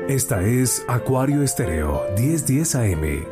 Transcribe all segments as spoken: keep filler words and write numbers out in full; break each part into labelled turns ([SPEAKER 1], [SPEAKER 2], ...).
[SPEAKER 1] Esta es Acuario Estéreo diez diez A M.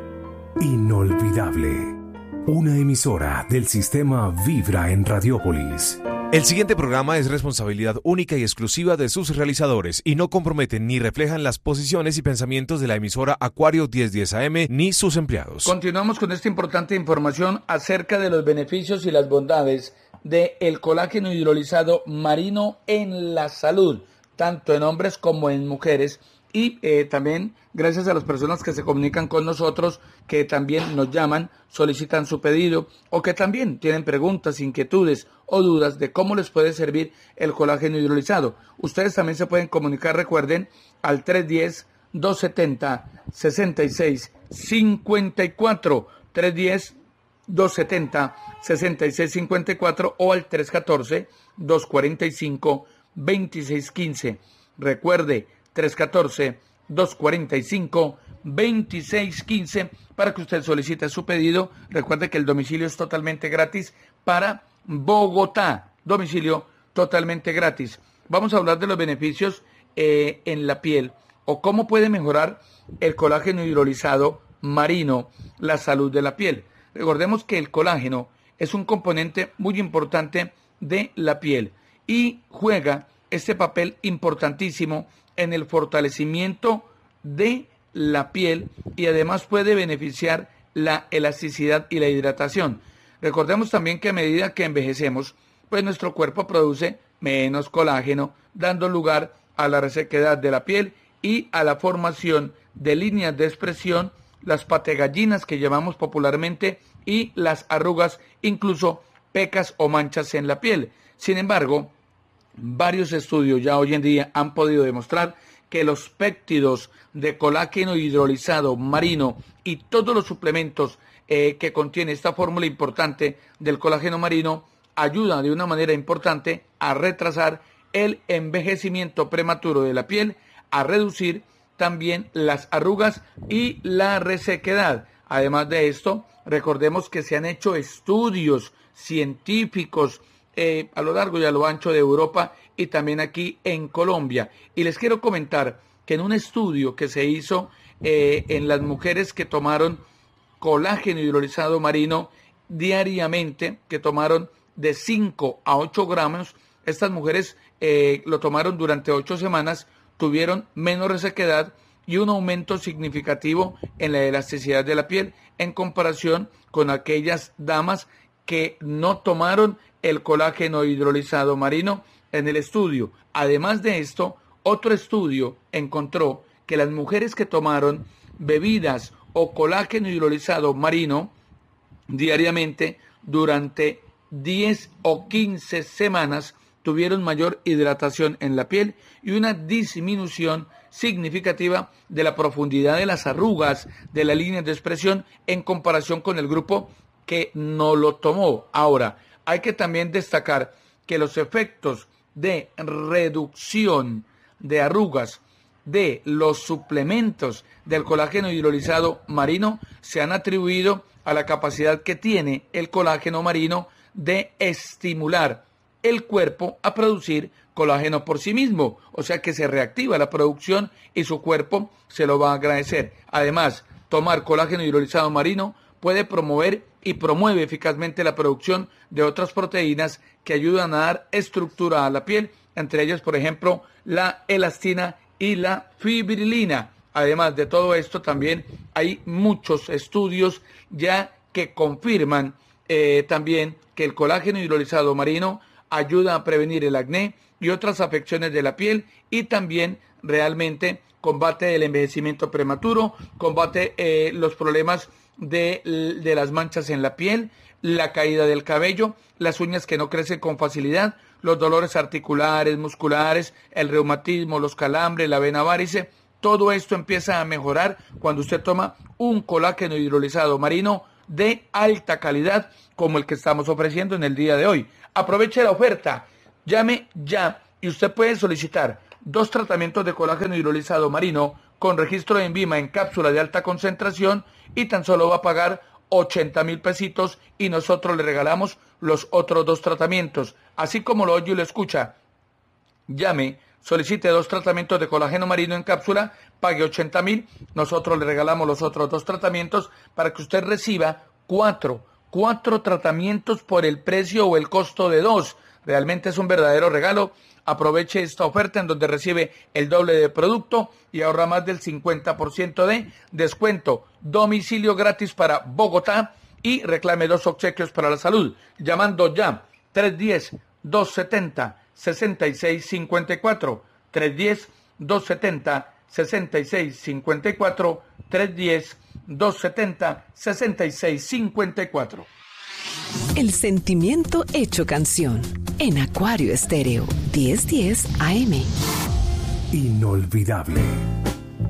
[SPEAKER 1] Inolvidable. Una emisora del sistema Vibra en Radiópolis.
[SPEAKER 2] El siguiente programa es responsabilidad única y exclusiva de sus realizadores y no comprometen ni reflejan las posiciones y pensamientos de la emisora Acuario diez diez A M ni sus empleados.
[SPEAKER 3] Continuamos con esta importante información acerca de los beneficios y las bondades del colágeno hidrolizado marino en la salud, tanto en hombres como en mujeres. Y eh, también gracias a las personas que se comunican con nosotros, que también nos llaman, solicitan su pedido o que también tienen preguntas, inquietudes o dudas de cómo les puede servir el colágeno hidrolizado. Ustedes también se pueden comunicar, recuerden, al tres uno cero, dos siete cero, seis seis cinco cuatro, tres uno cero, dos siete cero, seis seis cinco cuatro o al tres uno cuatro, dos cuatro cinco, dos seis uno cinco. Recuerde, tres uno cuatro, dos cuatro cinco, dos seis uno cinco para que usted solicite su pedido. Recuerde que el domicilio es totalmente gratis para Bogotá. Domicilio totalmente gratis. Vamos a hablar de los beneficios eh, en la piel o cómo puede mejorar el colágeno hidrolizado marino la salud de la piel. Recordemos que el colágeno es un componente muy importante de la piel y juega este papel importantísimo en el fortalecimiento de la piel y además puede beneficiar la elasticidad y la hidratación. Recordemos también que a medida que envejecemos, pues nuestro cuerpo produce menos colágeno, dando lugar a la resequedad de la piel y a la formación de líneas de expresión, las pategallinas que llamamos popularmente y las arrugas, incluso pecas o manchas en la piel. Sin embargo, varios estudios ya hoy en día han podido demostrar que los péptidos de colágeno hidrolizado marino y todos los suplementos eh, que contiene esta fórmula importante del colágeno marino ayudan de una manera importante a retrasar el envejecimiento prematuro de la piel, a reducir también las arrugas y la resequedad. Además de esto, recordemos que se han hecho estudios científicos Eh, a lo largo y a lo ancho de Europa y también aquí en Colombia. Y les quiero comentar que en un estudio que se hizo eh, en las mujeres que tomaron colágeno hidrolizado marino diariamente, que tomaron de cinco a ocho gramos, estas mujeres eh, lo tomaron durante ocho semanas, tuvieron menos resequedad y un aumento significativo en la elasticidad de la piel en comparación con aquellas damas que no tomaron el colágeno hidrolizado marino en el estudio. Además de esto, otro estudio encontró que las mujeres que tomaron bebidas o colágeno hidrolizado marino diariamente durante diez o quince semanas tuvieron mayor hidratación en la piel y una disminución significativa de la profundidad de las arrugas de la línea de expresión en comparación con el grupo que no lo tomó. Ahora, hay que también destacar que los efectos de reducción de arrugas de los suplementos del colágeno hidrolizado marino se han atribuido a la capacidad que tiene el colágeno marino de estimular el cuerpo a producir colágeno por sí mismo, o sea que se reactiva la producción y su cuerpo se lo va a agradecer. Además, tomar colágeno hidrolizado marino puede promover y promueve eficazmente la producción de otras proteínas que ayudan a dar estructura a la piel, entre ellas, por ejemplo, la elastina y la fibrilina. Además de todo esto, también hay muchos estudios ya que confirman eh, también que el colágeno hidrolizado marino ayuda a prevenir el acné y otras afecciones de la piel y también realmente combate el envejecimiento prematuro, combate eh, los problemas de, de las manchas en la piel, la caída del cabello, las uñas que no crecen con facilidad, los dolores articulares, musculares, el reumatismo, los calambres, la vena varice. Todo esto empieza a mejorar cuando usted toma un colágeno hidrolizado marino de alta calidad como el que estamos ofreciendo en el día de hoy. Aproveche la oferta, llame ya y usted puede solicitar dos tratamientos de colágeno hidrolizado marino con registro en Vima en cápsula de alta concentración y tan solo va a pagar ochenta mil pesitos y nosotros le regalamos los otros dos tratamientos. Así como lo oye y lo escucha, llame, solicite dos tratamientos de colágeno marino en cápsula, pague ochenta mil, nosotros le regalamos los otros dos tratamientos para que usted reciba cuatro, cuatro tratamientos por el precio o el costo de dos. Realmente es un verdadero regalo. Aproveche esta oferta en donde recibe el doble de producto y ahorra más del cincuenta por ciento de descuento. Domicilio gratis para Bogotá y reclame dos obsequios para la salud. Llamando ya tres uno cero, dos siete cero, seis seis cinco cuatro. tres uno cero, dos siete cero, seis seis cinco cuatro. tres uno cero, dos siete cero, seis seis cinco cuatro.
[SPEAKER 4] El sentimiento hecho canción en Acuario Estéreo diez diez A M.
[SPEAKER 1] Inolvidable.